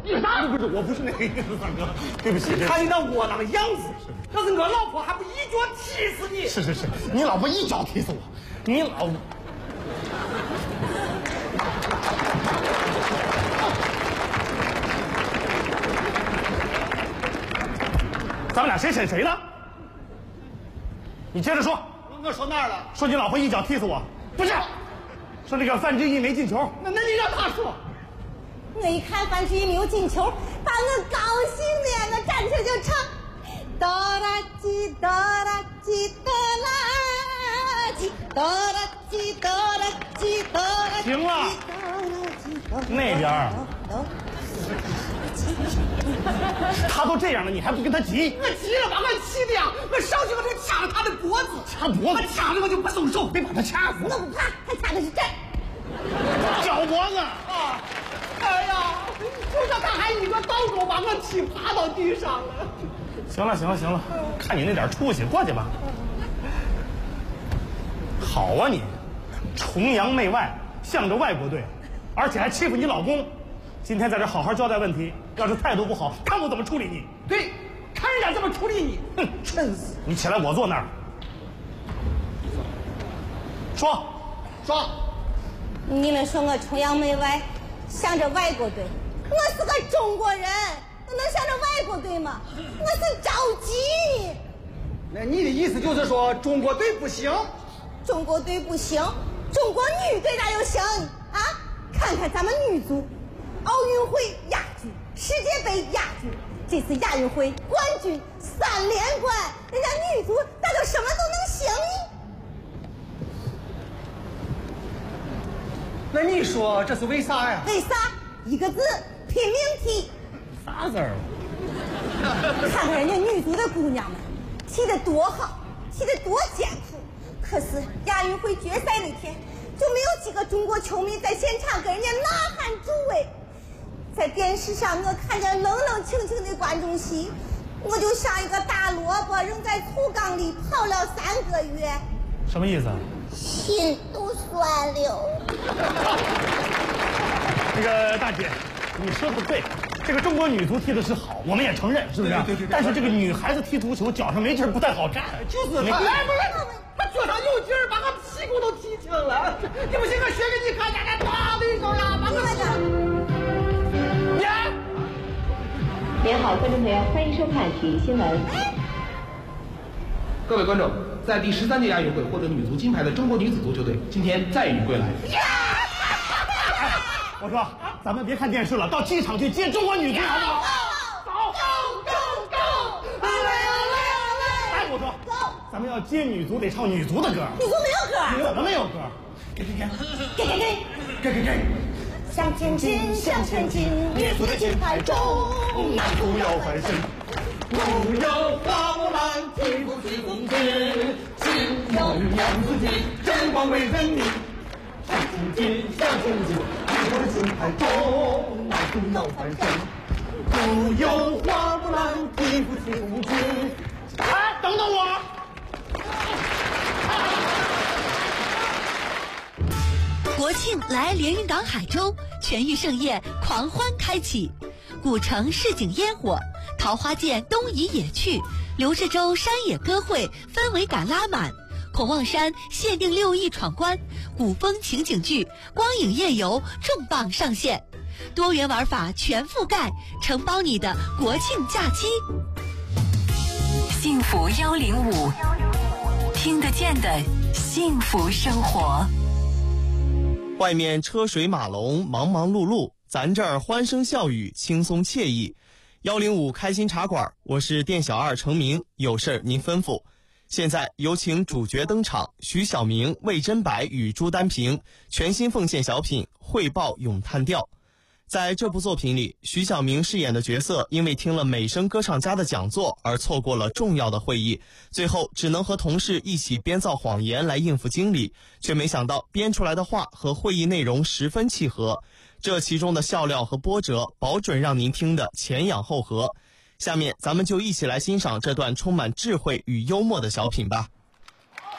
你说啥？ 不是，我不是那个意思，三哥，对不起。 看你那窝囊的样子，要是我老婆还不一脚踢死你？ 是，你老婆一脚踢死我，你老。咱们俩谁审谁呢？你接着说。 我说哪儿了？ 说你老婆一脚踢死我，不是？说那个范志毅没进球， 那你让他说。 我一看范志毅没有进球，把我高兴的呀，我站起来就唱，哆啦叽哆啦叽哆啦叽哆啦叽哆啦叽哆啦。 行了，那边他都这样了，你还不跟他急？ 我急了，把我气的呀！我上去我就掐了他的脖子， 掐脖子， 他掐了我就不松手， 别把他掐死。 我不怕，他掐的是这儿， 脚脖子啊！哎呀，就说他还一个倒钩把我踢趴到地上了。 行了，看你那点出息，过去吧。好啊你，崇洋媚外，向着外国队，而且还欺负你老公。今天在这好好交代问题，要是态度不好，看我怎么处理你。 对，看人家怎么处理你。 哼，真是！你起来，我坐那儿。说， 你们说我崇洋媚外，向着外国队，我是个中国人，我能向着外国队吗？我是着急。 那你的意思就是说中国队不行？ 中国队不行，中国女队咋就行啊？看看咱们女足，奥运会亚军，世界杯亚军，这次亚运会冠军，3连冠，人家女足咋就什么都能行呢？ 那你说这是为啥呀？ 为啥？一个字，拼命踢。 啥字儿？ 看看人家女足的姑娘们，踢得多好，踢得多艰苦。可是亚运会决赛那天，就没有几个中国球迷在现场跟人家呐喊助威。在电视上，我看见冷冷清清的观众席，我就像一个大萝卜扔在醋缸里泡了3个月。 什么意思？ 心都酸了。 那个大姐，你说的对，这个中国女足踢的是好，我们也承认，是不是？ 对。 但是这个女孩子踢足球脚上没劲儿，不太好站。 就是他，哎，不是，他脚上有劲儿，把我屁股都踢青了。你不信，我学给你看，家打的一手呀，把我您好，观众朋友，欢迎收看体育新闻。 各位观众，在第13届亚运会获得女足金牌的中国女子足球队今天载誉归来。 我说，咱们别看电视了，到机场去接中国女足好不好？ 走！ 哎，我说，咱们要接女足得唱女足的歌。 女足没有歌？ 怎么没有歌？给。 向前进，向前进，女足的金牌中， 男足要翻身。 不要花木兰替不起公军，请要娘子军，争光为人民。向前进，女足的金牌中，男足要翻身。不要花木兰替不起公军。 哎，等等我。 国庆来连云港海州，全域盛宴狂欢开启，古城市井烟火，桃花涧东移野趣，刘志洲山野歌会氛围感拉满，孔望山限定6亿闯关，古风情景剧光影夜游重磅上线，多元玩法全覆盖，承包你的国庆假期。 幸福105，听得见的幸福生活。 外面车水马龙，忙忙碌碌，咱这儿欢声笑语，轻松惬意。105开心茶馆，我是店小二程明，有事您吩咐。现在有请主角登场，徐晓明、魏真白与朱丹平全新奉献小品《汇报咏叹调》。在这部作品里，徐晓明饰演的角色因为听了美声歌唱家的讲座而错过了重要的会议，最后只能和同事一起编造谎言来应付经理，却没想到编出来的话和会议内容十分契合，这其中的笑料和波折保准让您听得前仰后合。下面咱们就一起来欣赏这段充满智慧与幽默的小品吧。